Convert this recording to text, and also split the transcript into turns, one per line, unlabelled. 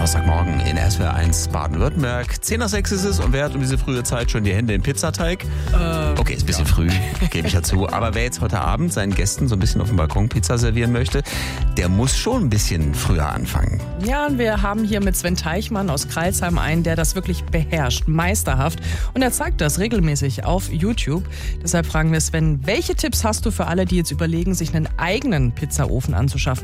Donnerstagmorgen in SWR 1 Baden-Württemberg. 10 nach 6 ist es und wer hat um diese frühe Zeit schon die Hände im Pizzateig? Okay, ist ein bisschen früh, gebe ich ja zu. Aber wer jetzt heute Abend seinen Gästen so ein bisschen auf dem Balkon Pizza servieren möchte, der muss schon ein bisschen früher anfangen.
Ja, und wir haben hier mit Sven Teichmann aus Crailsheim einen, der das wirklich beherrscht, meisterhaft. Und er zeigt das regelmäßig auf YouTube. Deshalb fragen wir Sven, welche Tipps hast du für alle, die jetzt überlegen, sich einen eigenen Pizzaofen anzuschaffen?